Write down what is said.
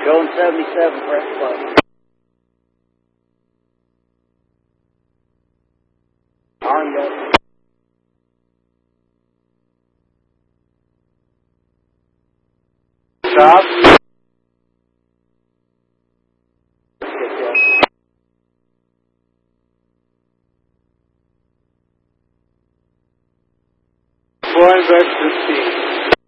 Showing 77, press play. Armed up. Stop. Flying back to speed.